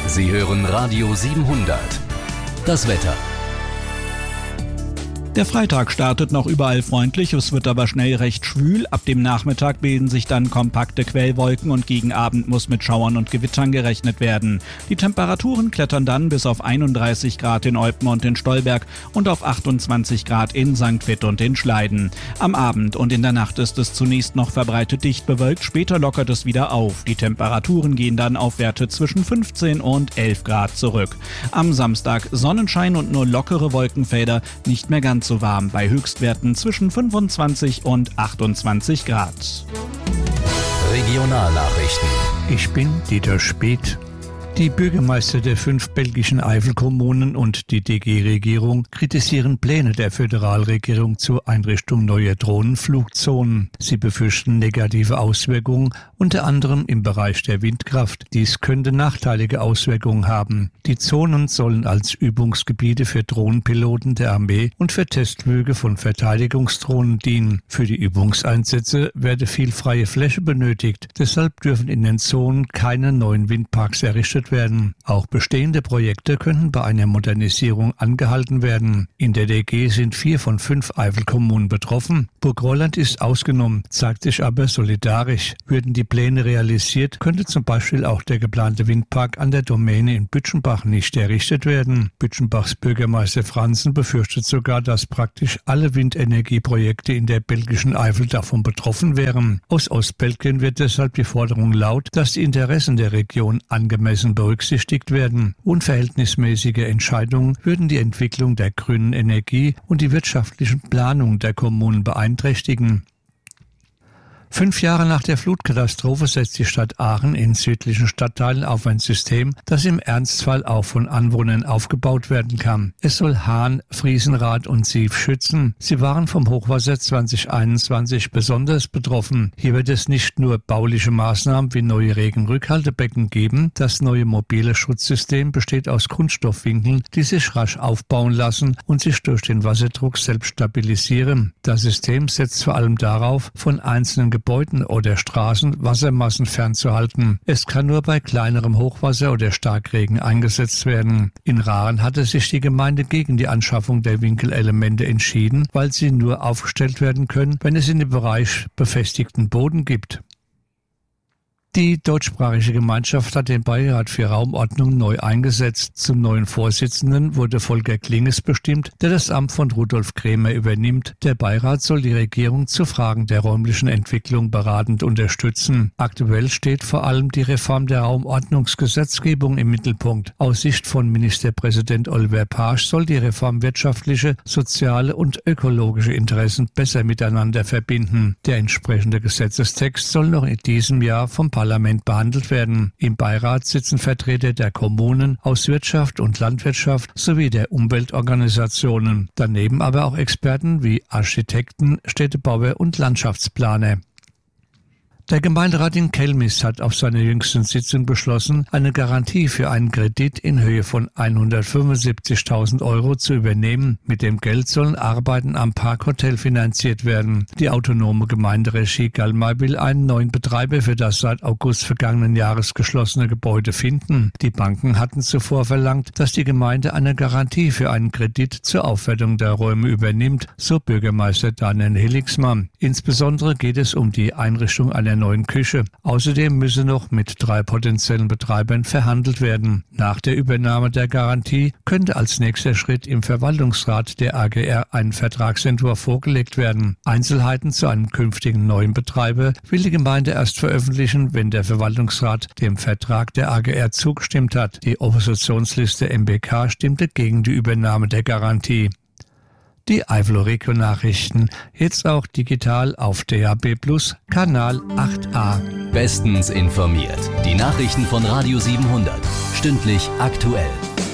Sie hören Radio 700. Das Wetter. Der Freitag startet noch überall freundlich, es wird aber schnell recht schwül. Ab dem Nachmittag bilden sich dann kompakte Quellwolken und gegen Abend muss mit Schauern und Gewittern gerechnet werden. Die Temperaturen klettern dann bis auf 31 Grad in Eupen und in Stolberg und auf 28 Grad in St. Vith und in Schleiden. Am Abend und in der Nacht ist es zunächst noch verbreitet dicht bewölkt, später lockert es wieder auf. Die Temperaturen gehen dann auf Werte zwischen 15 und 11 Grad zurück. Am Samstag Sonnenschein und nur lockere Wolkenfelder, nicht mehr ganz so warm, bei Höchstwerten zwischen 25 und 28 Grad. Regionalnachrichten. Ich bin Dieter Speth. Die Bürgermeister der 5 belgischen Eifelkommunen und die DG-Regierung kritisieren Pläne der Föderalregierung zur Einrichtung neuer Drohnenflugzonen. Sie befürchten negative Auswirkungen, unter anderem im Bereich der Windkraft. Dies könnte nachteilige Auswirkungen haben. Die Zonen sollen als Übungsgebiete für Drohnenpiloten der Armee und für Testflüge von Verteidigungsdrohnen dienen. Für die Übungseinsätze werde viel freie Fläche benötigt. Deshalb dürfen in den Zonen keine neuen Windparks errichtet werden. Auch bestehende Projekte könnten bei einer Modernisierung angehalten werden. In der DG sind 4 von 5 Eifelkommunen betroffen. Burg-Rolland ist ausgenommen, zeigt sich aber solidarisch. Würden die Pläne realisiert, könnte zum Beispiel auch der geplante Windpark an der Domäne in Bütchenbach nicht errichtet werden. Bütchenbachs Bürgermeister Franzen befürchtet sogar, dass praktisch alle Windenergieprojekte in der belgischen Eifel davon betroffen wären. Aus Ostbelgien wird deshalb die Forderung laut, dass die Interessen der Region angemessen berücksichtigt werden. Unverhältnismäßige Entscheidungen würden die Entwicklung der grünen Energie und die wirtschaftlichen Planungen der Kommunen beeinträchtigen. 5 Jahre nach der Flutkatastrophe setzt die Stadt Aachen in südlichen Stadtteilen auf ein System, das im Ernstfall auch von Anwohnern aufgebaut werden kann. Es soll Hahn, Friesenrad und Sief schützen. Sie waren vom Hochwasser 2021 besonders betroffen. Hier wird es nicht nur bauliche Maßnahmen wie neue Regenrückhaltebecken geben. Das neue mobile Schutzsystem besteht aus Kunststoffwinkeln, die sich rasch aufbauen lassen und sich durch den Wasserdruck selbst stabilisieren. Das System setzt vor allem darauf, von einzelnen Gebäuden oder Straßen Wassermassen fernzuhalten. Es kann nur bei kleinerem Hochwasser oder Starkregen eingesetzt werden. In Rahren hatte sich die Gemeinde gegen die Anschaffung der Winkelelemente entschieden, weil sie nur aufgestellt werden können, wenn es in dem Bereich befestigten Boden gibt. Die deutschsprachige Gemeinschaft hat den Beirat für Raumordnung neu eingesetzt. Zum neuen Vorsitzenden wurde Volker Klinges bestimmt, der das Amt von Rudolf Krämer übernimmt. Der Beirat soll die Regierung zu Fragen der räumlichen Entwicklung beratend unterstützen. Aktuell steht vor allem die Reform der Raumordnungsgesetzgebung im Mittelpunkt. Aus Sicht von Ministerpräsident Oliver Pasch soll die Reform wirtschaftliche, soziale und ökologische Interessen besser miteinander verbinden. Der entsprechende Gesetzestext soll noch in diesem Jahr vom Parlament behandelt werden. Im Beirat sitzen Vertreter der Kommunen aus Wirtschaft und Landwirtschaft sowie der Umweltorganisationen. Daneben aber auch Experten wie Architekten, Städtebauer und Landschaftsplaner. Der Gemeinderat in Kelmis hat auf seiner jüngsten Sitzung beschlossen, eine Garantie für einen Kredit in Höhe von 175.000 € zu übernehmen. Mit dem Geld sollen Arbeiten am Parkhotel finanziert werden. Die autonome Gemeinderegie Galmay will einen neuen Betreiber für das seit August vergangenen Jahres geschlossene Gebäude finden. Die Banken hatten zuvor verlangt, dass die Gemeinde eine Garantie für einen Kredit zur Aufwertung der Räume übernimmt, so Bürgermeister Daniel Helixmann. Insbesondere geht es um die Einrichtung einer neuen Küche. Außerdem müsse noch mit 3 potenziellen Betreibern verhandelt werden. Nach der Übernahme der Garantie könnte als nächster Schritt im Verwaltungsrat der AGR ein Vertragsentwurf vorgelegt werden. Einzelheiten zu einem künftigen neuen Betreiber will die Gemeinde erst veröffentlichen, wenn der Verwaltungsrat dem Vertrag der AGR zugestimmt hat. Die Oppositionsliste MBK stimmte gegen die Übernahme der Garantie. Die Eifel-Regio-Nachrichten, jetzt auch digital auf DAB+, Kanal 8a. Bestens informiert. Die Nachrichten von Radio 700. Stündlich aktuell.